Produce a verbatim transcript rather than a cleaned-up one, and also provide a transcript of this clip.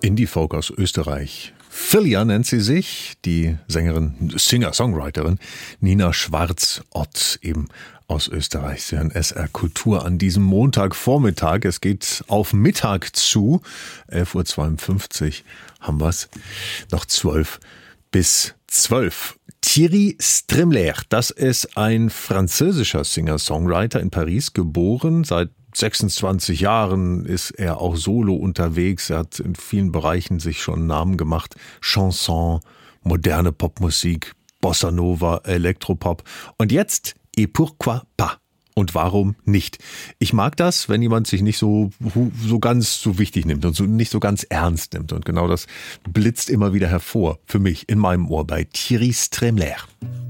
Indie-Folk aus Österreich. Filia nennt sie sich, die Sängerin, Singer-Songwriterin Nina Schwarz-Ott, eben aus Österreich. Sie hören S R Kultur an diesem Montagvormittag. Es geht auf Mittag zu. elf Uhr zweiundfünfzig haben wir es. Noch zwölf bis zwölf. Thierry Strimler, das ist ein französischer Singer-Songwriter in Paris, geboren. Seit sechsundzwanzig Jahren ist er auch solo unterwegs. Er hat in vielen Bereichen sich schon einen Namen gemacht. Chanson, moderne Popmusik, Bossa Nova, Elektropop. Und jetzt, et pourquoi pas? Und warum nicht? Ich mag das, wenn jemand sich nicht so, so ganz so wichtig nimmt und so nicht so ganz ernst nimmt. Und genau das blitzt immer wieder hervor für mich in meinem Ohr bei Thierry Strimler.